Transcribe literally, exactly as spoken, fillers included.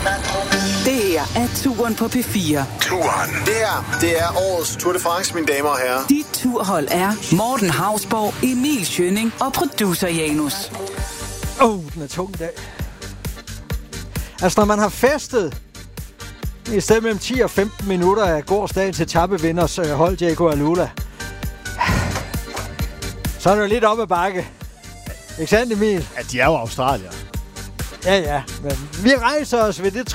Det her er Turen på P fire. Turen. Det her, det er årets Tour de France, mine damer og herrer. Dit turhold er Morten Hausborg, Emil Schønning og producer Janus. Åh, oh, den er tung i dag. Altså, når man har festet i stedet mellem ti og femten minutter af gårdsdagens etapevinders øh, hold, Diego Alula, så er det jo lidt op ad bakke. Ikke sandt, Emil? Ja, de er jo australier. Ja, ja. Men vi rejser os ved det